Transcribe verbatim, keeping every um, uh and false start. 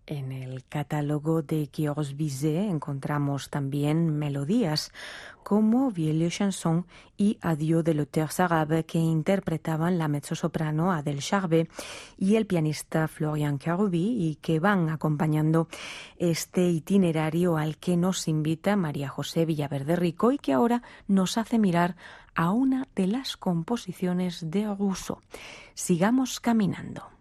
En el catálogo de Georges Bizet encontramos también melodías como Vieille Chanson y Adieu de l'auteur arabe, que interpretaban la mezzosoprano Adèle Charbet y el pianista Florian Karoubi, y que van acompañando este itinerario al que nos invita María José Villaverde Rico y que ahora nos hace mirar a una de las composiciones de Rousseau. Sigamos caminando.